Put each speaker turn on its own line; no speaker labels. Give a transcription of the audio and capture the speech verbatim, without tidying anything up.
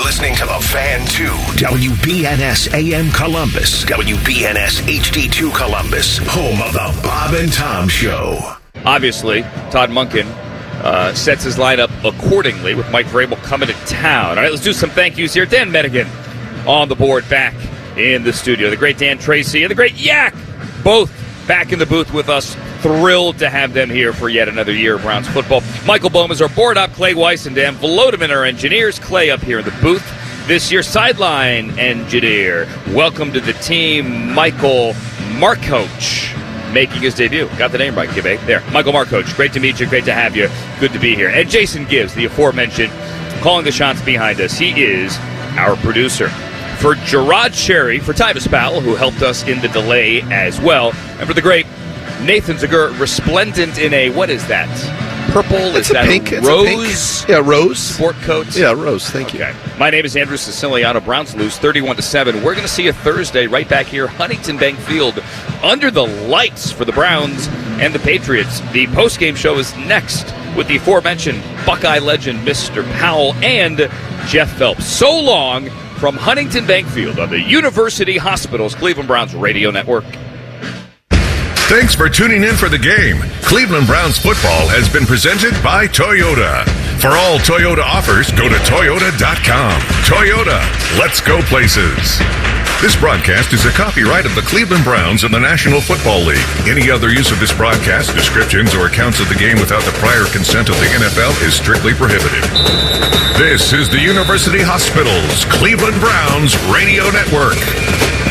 listening to The Fan two, W B N S A M Columbus, W B N S H D two Columbus, home of the Bob and Tom Show.
Obviously, Todd Monken uh, sets his lineup accordingly with Mike Vrabel coming to town. All right, let's do some thank yous here. Dan Medigan on the board back in the studio. The great Dan Tracy and the great Yak, both back in the booth with us. Thrilled to have them here for yet another year of Browns football. Michael Bohm is our board op. Clay Weiss and Dan Volodeman, our engineers. Clay up here in the booth. This year's sideline engineer. Welcome to the team, Michael Marcoach, making his debut. Got the name right, Gibbe. There, Michael Marcoach. Great to meet you. Great to have you. Good to be here. And Jason Gibbs, the aforementioned, calling the shots behind us. He is our producer. For Gerard Sherry, for Tyvis Powell, who helped us in the delay as well, and for the great Nathan Zagur, resplendent in a, what is that? Purple?
It's
is
a
that
pink.
a
rose?
It's
a pink. Yeah, rose.
Sport coat?
Yeah, rose. Thank
okay.
you.
My name is Andrew Siciliano. Browns lose thirty-one to seven. We're going to see you Thursday right back here, Huntington Bank Field, under the lights for the Browns and the Patriots. The postgame show is next with the aforementioned Buckeye legend, Mister Powell, and Jeff Phelps. So long from Huntington Bank Field on the University Hospitals Cleveland Browns Radio Network.
Thanks for tuning in for the game. Cleveland Browns football has been presented by Toyota. For all Toyota offers, go to toyota dot com. Toyota, let's go places. This broadcast is a copyright of the Cleveland Browns and the National Football League. Any other use of this broadcast, descriptions, or accounts of the game without the prior consent of the N F L is strictly prohibited. This is the University Hospitals Cleveland Browns Radio Network.